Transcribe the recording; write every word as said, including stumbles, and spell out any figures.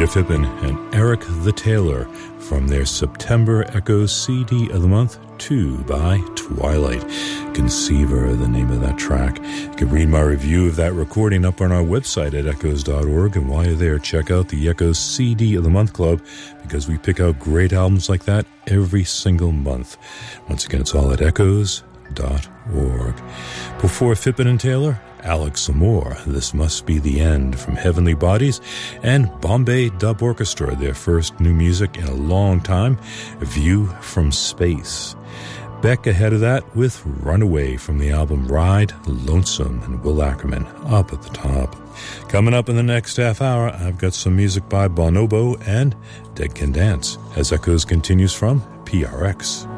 Peter Phippen and Eric the Tailor from their September Echoes C D of the month, Two by Twilight. Conceiver, the name of that track. You can read my review of that recording up on our website at echoes dot org, and while you're there, check out the Echoes C D of the Month Club, because we pick out great albums like that every single month. Once again, it's all at echoes dot org. Before Phippen and Taylor, Alex Amore, This Must Be the End from Heavenly Bodies, and Bombay Dub Orchestra, their first new music in a long time, View from Space. Beck ahead of that with Runaway from the album Ride, Lonesome, and Will Ackerman up at the top. Coming up in the next half hour, I've got some music by Bonobo and Dead Can Dance as Echoes continues from P R X.